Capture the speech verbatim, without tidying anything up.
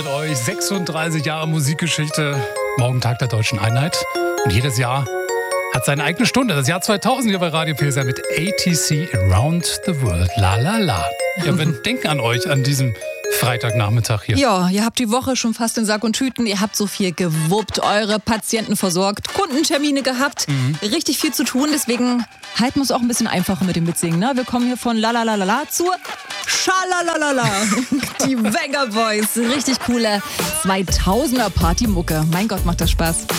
mit euch. sechsunddreißig Jahre Musikgeschichte. Morgen Tag der Deutschen Einheit. Und jedes Jahr hat seine eigene Stunde. Das Jahr zweitausend hier bei Radio Pilser mit A T C Around the World. La la la. Ja, wir denken an euch an diesem Freitagnachmittag hier. Ja, ihr habt die Woche schon fast in Sack und Tüten. Ihr habt so viel gewuppt, eure Patienten versorgt, Kundentermine gehabt. Mhm. Richtig viel zu tun. Deswegen halten wir es auch ein bisschen einfacher mit dem Mitsingen. Ne? Wir kommen hier von Lalalala zu Schalalalala. Die Venga Boys. Richtig coole zweitausender Partymucke. Mein Gott, macht das Spaß.